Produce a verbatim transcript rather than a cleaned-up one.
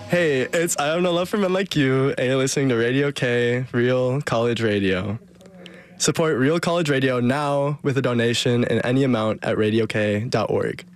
Hey, it's I Have No Love for Men Like You, and you're listening to Radio K, Real College Radio. Support Real College Radio now with a donation in any amount at radio k dot org.